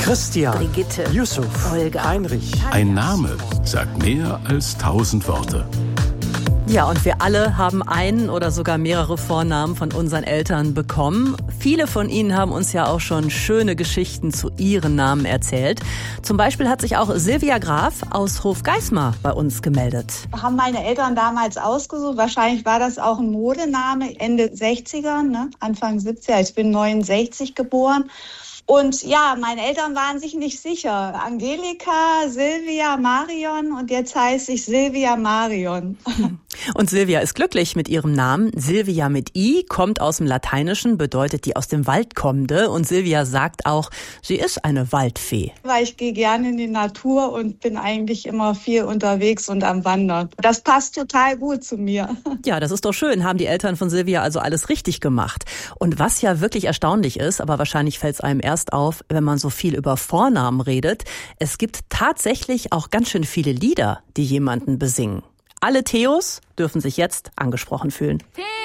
Christian, Brigitte, Yusuf, Olga, Heinrich. Ein Name sagt mehr als 1000 Worte. Ja, und wir alle haben einen oder sogar mehrere Vornamen von unseren Eltern bekommen. Viele von ihnen haben uns ja auch schon schöne Geschichten zu ihren Namen erzählt. Zum Beispiel hat sich auch Silvia Graf aus Hofgeismar bei uns gemeldet. Haben meine Eltern damals ausgesucht. Wahrscheinlich war das auch ein Modename, Ende 60er, Anfang 70er. Ich bin 69 geboren. Und ja, meine Eltern waren sich nicht sicher. Angelika, Silvia, Marion und jetzt heiße ich Silvia Marion. Und Silvia ist glücklich mit ihrem Namen. Silvia mit I kommt aus dem Lateinischen, bedeutet die aus dem Wald kommende. Und Silvia sagt auch, sie ist eine Waldfee. Weil ich gehe gerne in die Natur und bin eigentlich immer viel unterwegs und am Wandern. Das passt total gut zu mir. Ja, das ist doch schön. Haben die Eltern von Silvia also alles richtig gemacht. Und was ja wirklich erstaunlich ist, aber wahrscheinlich fällt es einem erst auf, wenn man so viel über Vornamen redet. Es gibt tatsächlich auch ganz schön viele Lieder, die jemanden besingen. Alle Theos dürfen sich jetzt angesprochen fühlen.